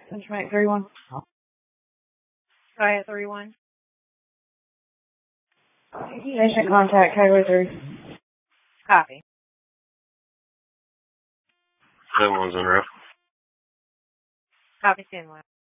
Benchmark 31. Sorry, 31. Patient contact, category 3. Copy. 7-1's on route. Copy, stand by.